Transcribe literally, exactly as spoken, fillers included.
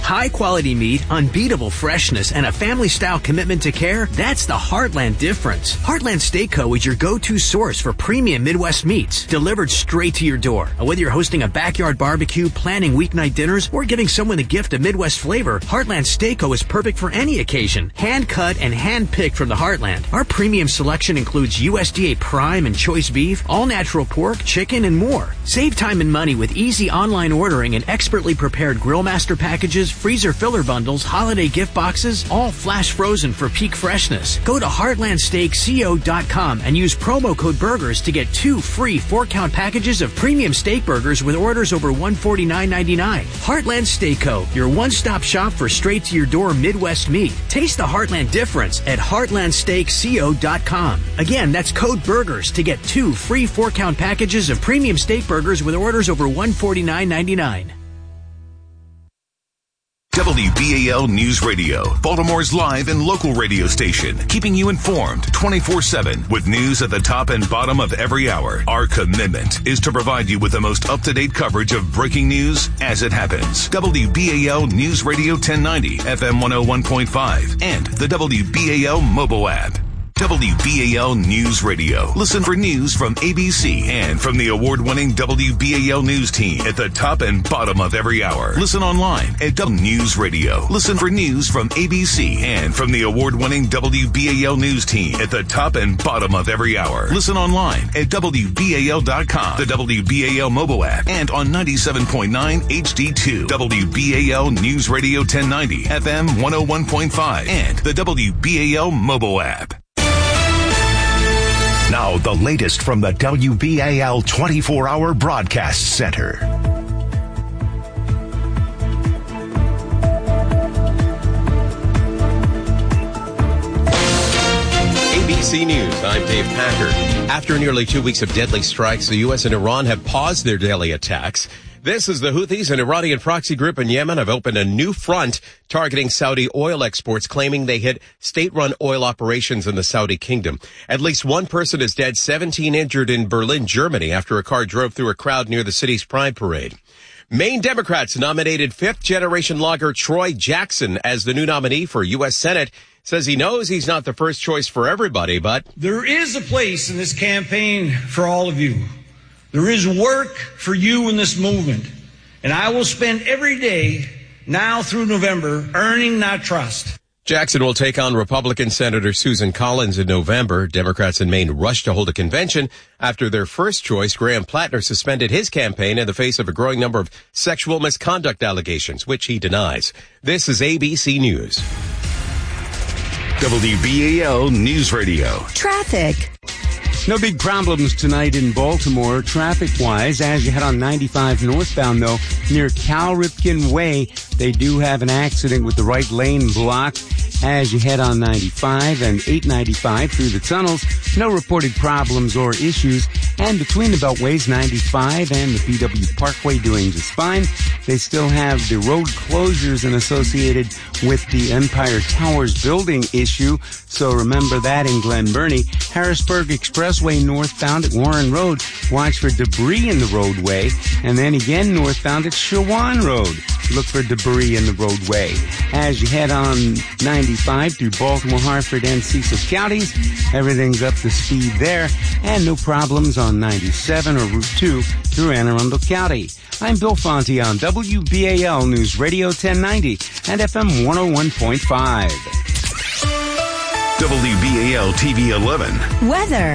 High-quality meat, unbeatable freshness, and a family-style commitment to care, that's the Heartland difference. Heartland Steak Co. is your go-to source for premium Midwest meats, delivered straight to your door. Whether you're hosting a backyard barbecue, planning weeknight dinners, or giving someone a gift of Midwest flavor, Heartland Steak Co. is perfect for any occasion. Hand-cut and hand-picked from the Heartland. Our premium selection includes U S D A Prime and Choice Beef, all-natural pork, chicken, and more. Save time and money with easy online ordering and expertly prepared Grill Master packages, freezer filler bundles, holiday gift boxes, all flash frozen for peak freshness. Go to heartland steak co dot com and use promo code BURGERS to get two free four-count packages of premium steak burgers with orders over one hundred forty-nine ninety-nine. Heartland Steak Co., your one-stop shop for straight-to-your-door Midwest meat. Taste the Heartland difference at heartland steak co dot com. Again, that's code BURGERS to get two free four-count packages of premium steak burgers with orders over one hundred forty-nine ninety-nine. W B A L News Radio, Baltimore's live and local radio station, keeping you informed twenty-four seven with news at the top and bottom of every hour. Our commitment is to provide you with the most up-to-date coverage of breaking news as it happens. W B A L News Radio ten ninety, F M one oh one point five, and the W B A L mobile app. W B A L News Radio. Listen for news from A B C and from the award-winning W B A L News team at the top and bottom of every hour. Listen online at W News Radio. Listen for news from A B C and from the award-winning W B A L News team at the top and bottom of every hour. Listen online at W B A L dot com, the W B A L mobile app, and on ninety-seven point nine H D two. W B A L News Radio ten ninety, F M one oh one point five, and the W B A L mobile app. Now, the latest from the W B A L twenty-four hour Broadcast Center. A B C News, I'm Dave Packer. After nearly two weeks of deadly strikes, the U S and Iran have paused their daily attacks. This is the Houthis, an Iranian proxy group in Yemen, have opened a new front targeting Saudi oil exports, claiming they hit state-run oil operations in the Saudi kingdom. At least one person is dead, seventeen injured in Berlin, Germany, after a car drove through a crowd near the city's Pride Parade. Maine Democrats nominated fifth-generation logger Troy Jackson as the new nominee for U S Senate. Says he knows he's not the first choice for everybody, but there is a place in this campaign for all of you. There is work for you in this movement, and I will spend every day now through November earning that trust. Jackson will take on Republican Senator Susan Collins in November. Democrats in Maine rushed to hold a convention after their first choice, Graham Plattner, suspended his campaign in the face of a growing number of sexual misconduct allegations, which he denies. This is A B C News. W B A L News Radio. Traffic. No big problems tonight in Baltimore, traffic-wise. As you head on ninety-five northbound, though, near Cal Ripken Way, they do have an accident with the right lane blocked. As you head on ninety-five and eight ninety-five through the tunnels, no reported problems or issues. And between the beltways, ninety-five and the B W Parkway doing just fine. They still have the road closures and associated with the Empire Towers building issue. So remember that in Glen Burnie. Harrisburg Expressway northbound at Warren Road. Watch for debris in the roadway. And then again northbound at Shawan Road. Look for debris in the roadway. As you head on ninety-five through Baltimore, Hartford, and Cecil counties, everything's up to speed there. And no problems on ninety-seven or Route two through Anne Arundel County. I'm Bill Fonte on W B A L News Radio ten ninety and F M one oh one point five. W B A L T V eleven. Weather.